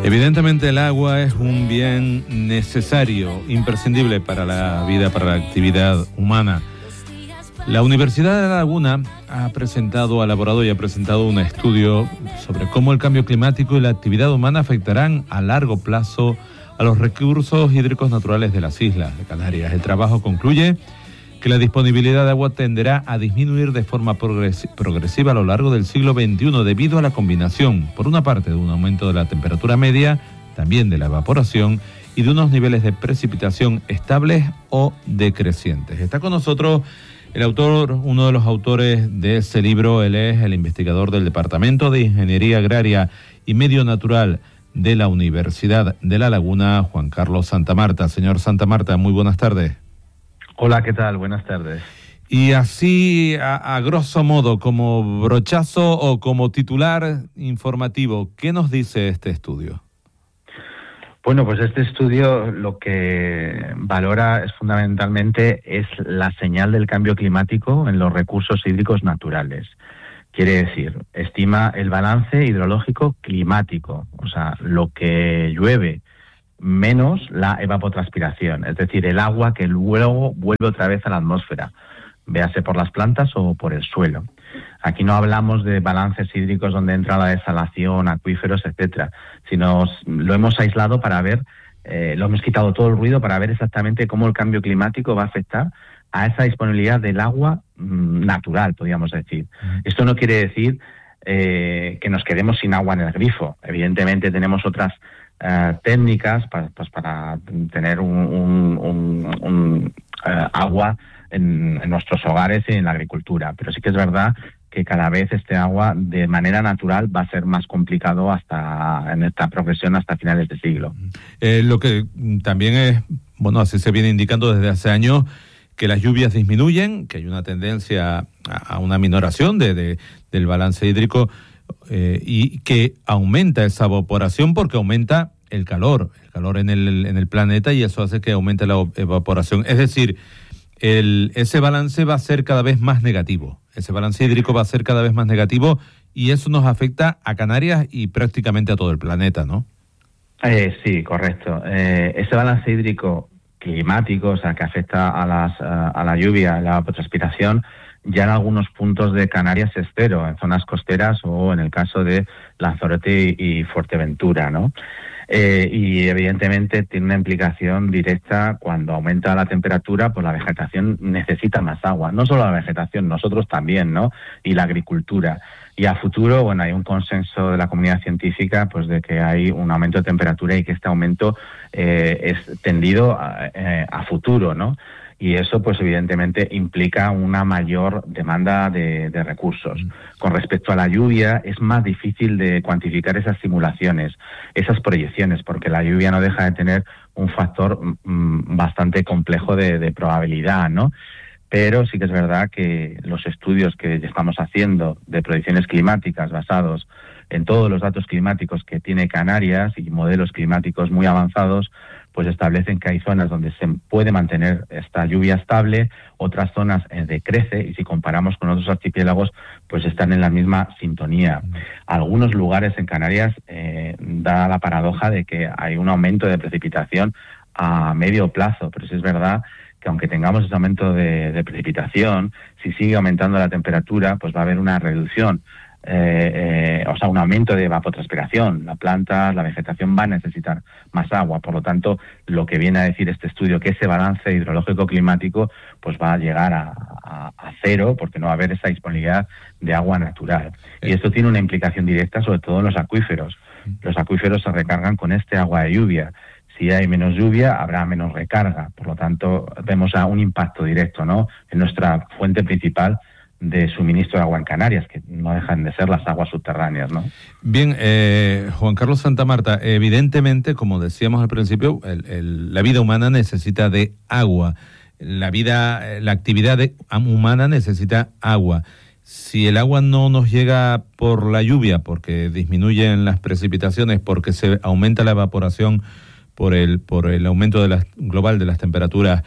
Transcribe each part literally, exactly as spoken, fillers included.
Evidentemente el agua es un bien necesario, imprescindible para la vida, para la actividad humana. La Universidad de La Laguna ha presentado, ha elaborado y ha presentado un estudio sobre cómo el cambio climático y la actividad humana afectarán a largo plazo a los recursos hídricos naturales de las islas de Canarias. El trabajo concluye que la disponibilidad de agua tenderá a disminuir de forma progresiva a lo largo del siglo veintiuno debido a la combinación, por una parte, de un aumento de la temperatura media, también de la evaporación y de unos niveles de precipitación estables o decrecientes. Está con nosotros el autor, uno de los autores de ese libro. Él es el investigador del Departamento de Ingeniería Agraria y Medio Natural de la Universidad de La Laguna, Juan Carlos Santamarta. Señor Santamarta, muy buenas tardes. Hola, ¿qué tal? Buenas tardes. Y así, a, a grosso modo, como brochazo o como titular informativo, ¿qué nos dice este estudio? Bueno, pues este estudio lo que valora es fundamentalmente es la señal del cambio climático en los recursos hídricos naturales. Quiere decir, estima el balance hidrológico climático, o sea, lo que llueve menos la evapotranspiración, es decir, el agua que luego vuelve otra vez a la atmósfera, véase por las plantas o por el suelo. Aquí no hablamos de balances hídricos donde entra la desalación, acuíferos, etcétera, sino lo hemos aislado para ver, eh, lo hemos quitado todo el ruido para ver exactamente cómo el cambio climático va a afectar a esa disponibilidad del agua mmm, natural, podríamos decir. Esto no quiere decir eh, que nos quedemos sin agua en el grifo. Evidentemente tenemos otras Uh, técnicas para, pues para tener un, un, un, un uh, agua en, en nuestros hogares y en la agricultura, pero sí que es verdad que cada vez este agua de manera natural va a ser más complicado hasta en esta progresión hasta finales de siglo. Eh, lo que también es, bueno, así se viene indicando desde hace años, que las lluvias disminuyen, que hay una tendencia a, a una minoración de, de, del balance hídrico, Eh, y que aumenta esa evaporación porque aumenta el calor, el calor en el, en el planeta, y eso hace que aumente la evaporación. Es decir, el, ese balance va a ser cada vez más negativo, ese balance hídrico va a ser cada vez más negativo, y eso nos afecta a Canarias y prácticamente a todo el planeta, ¿no? Eh, sí, correcto. Eh, ese balance hídrico climático, o sea, que afecta a, las, a, a la lluvia, a la evapotranspiración, ya en algunos puntos de Canarias es cero, en zonas costeras o en el caso de Lanzarote y Fuerteventura, ¿no? Eh, y evidentemente tiene una implicación directa cuando aumenta la temperatura, pues la vegetación necesita más agua. No solo la vegetación, nosotros también, ¿no? Y la agricultura. Y a futuro, bueno, hay un consenso de la comunidad científica, pues de que hay un aumento de temperatura y que este aumento eh, es tendido a, eh, a futuro, ¿no? Y eso, pues evidentemente, implica una mayor demanda de, de recursos. Con respecto a la lluvia, es más difícil de cuantificar esas simulaciones, esas proyecciones, porque la lluvia no deja de tener un factor mmm, bastante complejo de, de probabilidad, ¿no? Pero sí que es verdad que los estudios que estamos haciendo de predicciones climáticas basados en todos los datos climáticos que tiene Canarias y modelos climáticos muy avanzados, pues establecen que hay zonas donde se puede mantener esta lluvia estable, otras zonas eh, decrece, y si comparamos con otros archipiélagos, pues están en la misma sintonía. Mm. Algunos lugares en Canarias eh, da la paradoja de que hay un aumento de precipitación a medio plazo, pero sí es verdad que aunque tengamos ese aumento de, de precipitación, si sigue aumentando la temperatura, pues va a haber una reducción. Eh, eh, o sea, un aumento de evapotranspiración. La planta, la vegetación va a necesitar más agua. Por lo tanto, lo que viene a decir este estudio, que ese balance hidrológico climático pues va a llegar a, a, a cero, porque no va a haber esa disponibilidad de agua natural. Y esto tiene una implicación directa sobre todo en los acuíferos. Los acuíferos se recargan con este agua de lluvia. Si hay menos lluvia, habrá menos recarga. Por lo tanto, vemos a un impacto directo, ¿no?, en nuestra fuente principal de suministro de agua en Canarias, que no dejan de ser las aguas subterráneas, ¿no? Bien, eh, Juan Carlos Santamarta, evidentemente, como decíamos al principio, el, el, la vida humana necesita de agua. La vida, la actividad de, humana necesita agua. Si el agua no nos llega por la lluvia, porque disminuyen las precipitaciones, porque se aumenta la evaporación por el por el aumento de la, global de las temperaturas,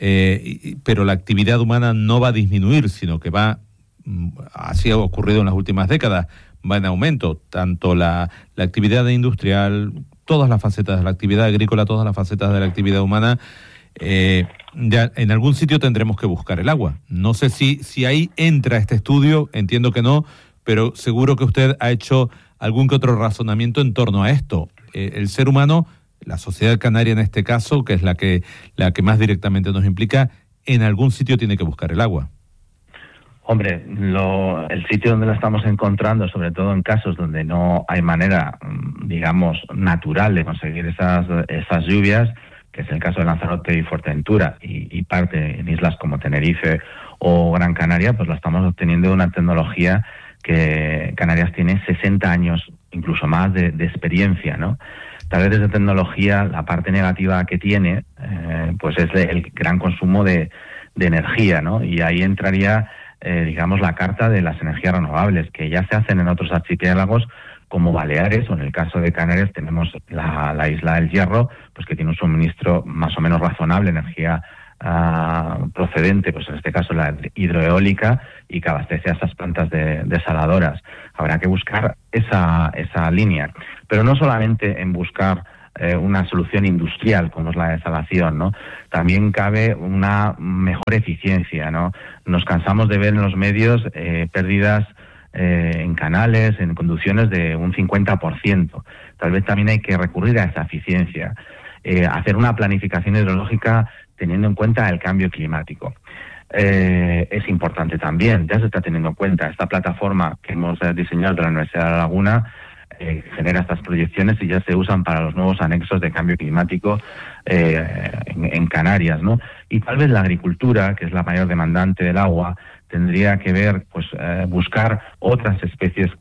Eh, pero la actividad humana no va a disminuir, sino que va, así ha ocurrido en las últimas décadas, va en aumento, tanto la, la actividad industrial todas las facetas de la actividad agrícola, todas las facetas de la actividad humana, eh, ya en algún sitio tendremos que buscar el agua. No sé si, si ahí entra este estudio, entiendo que no, pero seguro que usted ha hecho algún que otro razonamiento en torno a esto. Eh, el ser humano, la sociedad canaria en este caso, que es la que, la que más directamente nos implica, en algún sitio tiene que buscar el agua. Hombre, lo, el sitio donde la estamos encontrando, sobre todo en casos donde no hay manera, digamos, natural de conseguir esas, esas lluvias, que es el caso de Lanzarote y Fuerteventura, y, y parte en islas como Tenerife o Gran Canaria, pues lo estamos obteniendo de una tecnología que Canarias tiene sesenta años, incluso más, de, de experiencia, ¿no? Tal vez desde tecnología, la parte negativa que tiene, eh, pues es el gran consumo de, de energía, ¿no? Y ahí entraría, eh, digamos, la carta de las energías renovables, que ya se hacen en otros archipiélagos, como Baleares, o en el caso de Canarias tenemos la, la isla del Hierro, pues que tiene un suministro más o menos razonable, energía uh, procedente, pues en este caso la hidroeólica, y que abastece a esas plantas de, desaladoras. Habrá que buscar esa, esa línea, pero no solamente en buscar eh, una solución industrial como es la desalación, ¿no? También cabe una mejor eficiencia, ¿no? Nos cansamos de ver en los medios eh, pérdidas Eh, en canales, en conducciones de un cincuenta por ciento. Tal vez también hay que recurrir a esa eficiencia, eh, hacer una planificación hidrológica teniendo en cuenta el cambio climático. Eh, es importante también, ya se está teniendo en cuenta, esta plataforma que hemos eh, diseñado de la Universidad de La Laguna eh, genera estas proyecciones y ya se usan para los nuevos anexos de cambio climático eh, en, en Canarias, ¿no? Y tal vez la agricultura, que es la mayor demandante del agua, tendría que ver, pues, eh, buscar otras especies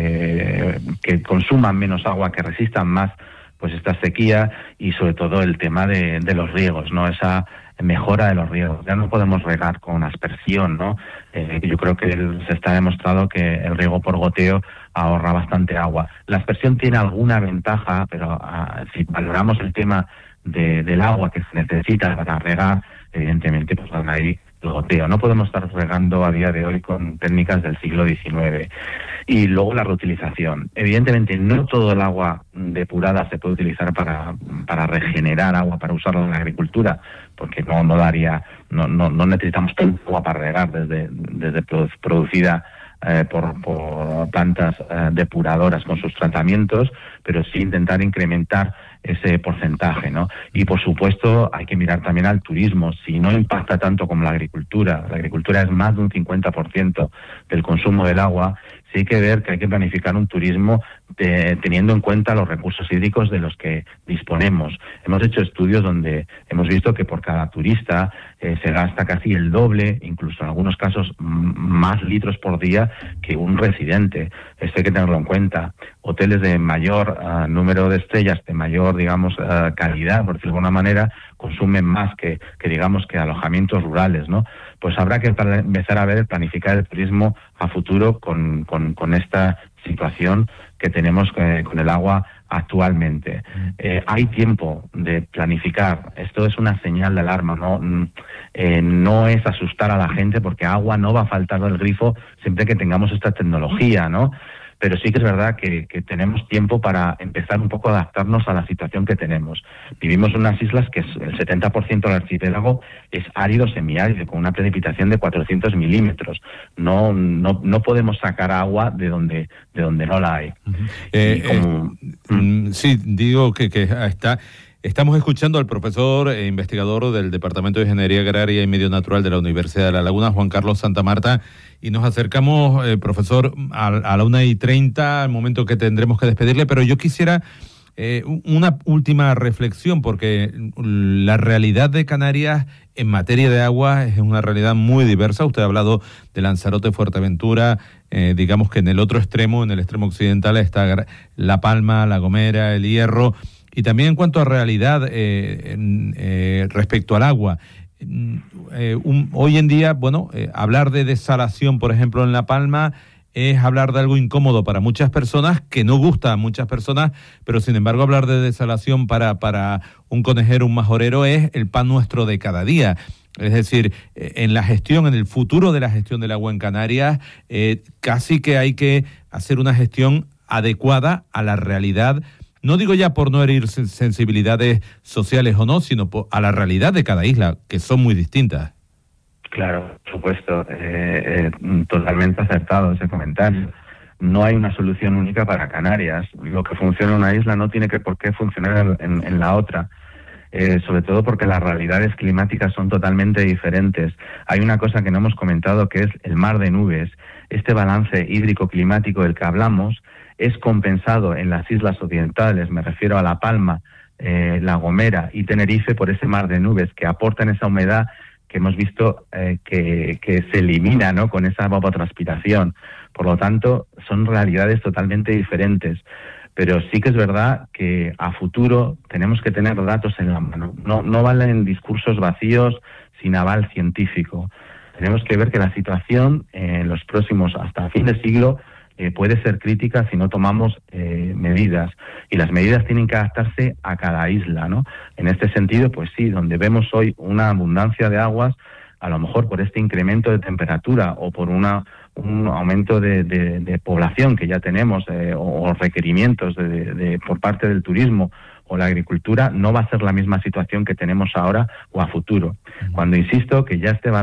que, que consuman menos agua, que resistan más, pues, esta sequía, y sobre todo el tema de, de los riegos, ¿no? Esa mejora de los riegos. Ya no podemos regar con aspersión, ¿no? Eh, yo creo que se está demostrado que el riego por goteo ahorra bastante agua. La aspersión tiene alguna ventaja, pero uh, si valoramos el tema de, del agua que se necesita para regar, evidentemente, pues van ahí el goteo. No podemos estar regando a día de hoy con técnicas del siglo diecinueve. Y luego la reutilización. Evidentemente, no todo el agua depurada se puede utilizar para, para regenerar agua, para usarla en la agricultura, porque no, no daría, no, no, no necesitamos tanta agua para regar desde, desde producida eh, por, por plantas eh, depuradoras con sus tratamientos, pero sí intentar incrementar ese porcentaje, ¿no? Y por supuesto hay que mirar también al turismo. Si no impacta tanto como la agricultura, la agricultura es más de un cincuenta por ciento del consumo del agua, sí hay que ver que hay que planificar un turismo de, teniendo en cuenta los recursos hídricos de los que disponemos. Hemos hecho estudios donde hemos visto que por cada turista eh, se gasta casi el doble, incluso en algunos casos m- más litros por día que un residente. Esto hay que tenerlo en cuenta. Hoteles de mayor uh, número de estrellas, de mayor, digamos, uh, calidad, por decirlo de alguna manera, consumen más que, que digamos, que alojamientos rurales, ¿no? Pues habrá que empezar a ver, planificar el turismo a futuro con, con, con esta situación que tenemos eh, con el agua actualmente. Eh, hay tiempo de planificar. Esto es una señal de alarma, no, eh, no es asustar a la gente, porque agua no va a faltar del grifo siempre que tengamos esta tecnología, ¿no? Pero sí que es verdad que, que tenemos tiempo para empezar un poco a adaptarnos a la situación que tenemos. Vivimos en unas islas que es el setenta por ciento del archipiélago es árido semiárido, con una precipitación de cuatrocientos milímetros. No, no, no podemos sacar agua de donde, de donde no la hay. Uh-huh. Eh, como, eh, mm, sí, digo que, que está... Estamos escuchando al profesor e investigador del Departamento de Ingeniería Agraria y Medio Natural de la Universidad de La Laguna, Juan Carlos Santamarta, y nos acercamos, eh, profesor, a, a la una y treinta, al momento que tendremos que despedirle, pero yo quisiera eh, una última reflexión, porque la realidad de Canarias en materia de agua es una realidad muy diversa. Usted ha hablado de Lanzarote, Fuerteventura, eh, digamos que en el otro extremo, en el extremo occidental, está La Palma, La Gomera, El Hierro. Y también en cuanto a realidad eh, eh, respecto al agua, eh, un, hoy en día, bueno, eh, hablar de desalación, por ejemplo, en La Palma, es hablar de algo incómodo para muchas personas, que no gusta a muchas personas, pero sin embargo hablar de desalación para, para un conejero, un majorero, es el pan nuestro de cada día. Es decir, en la gestión, en el futuro de la gestión del agua en Canarias, eh, casi que hay que hacer una gestión adecuada a la realidad No digo ya por no herir sensibilidades sociales o no, sino por, a la realidad de cada isla, que son muy distintas. Claro, por supuesto, eh, eh, totalmente acertado ese comentario. No hay una solución única para Canarias. Lo que funciona en una isla no tiene que por qué funcionar en, en la otra. Eh, sobre todo porque las realidades climáticas son totalmente diferentes. Hay una cosa que no hemos comentado, que es el mar de nubes. Este balance hídrico-climático del que hablamos es compensado en las islas occidentales, me refiero a La Palma, eh, La Gomera y Tenerife, por ese mar de nubes que aportan esa humedad que hemos visto eh, que, que se elimina, ¿no?, con esa evapotranspiración. Por lo tanto, son realidades totalmente diferentes. Pero sí que es verdad que a futuro tenemos que tener datos en la mano. No, no valen discursos vacíos sin aval científico. Tenemos que ver que la situación en los próximos, hasta fin de siglo, eh, puede ser crítica si no tomamos eh, medidas. Y las medidas tienen que adaptarse a cada isla, ¿no? En este sentido, pues sí, donde vemos hoy una abundancia de aguas, a lo mejor por este incremento de temperatura o por una un aumento de, de, de población que ya tenemos eh, o, o requerimientos de, de, de, por parte del turismo o la agricultura, no va a ser la misma situación que tenemos ahora o a futuro. Cuando insisto que ya este balance